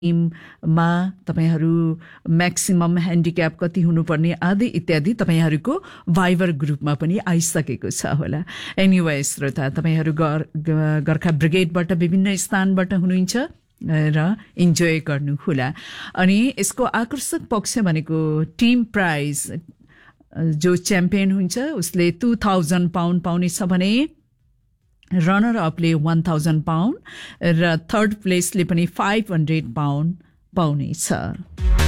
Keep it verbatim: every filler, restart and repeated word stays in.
मा तपाईहरू maximum handicap कति हुनुपर्ने आदि इत्यादि तपाईहरूको भाइबर ग्रुपमा पनि आइसकेको छ होला। एनीवे श्रोता, तपाईहरू गोर्खा ब्रिगेडबाट विभिन्न स्थानबाट हुनुहुन्छ र इन्जोय गर्नुहोला। अनि यसको आकर्षक पक्ष भनेको टिम प्राइज, जो च्याम्पियन हुन्छ उसले टू थाउजन्ड पाउन्ड पाउनेछ भने रनर अपले वन थाउजन्ड पाउन्ड र थर्ड प्लेसले पनि फाइभ हन्ड्रेड पाउन्ड पाउनेछ।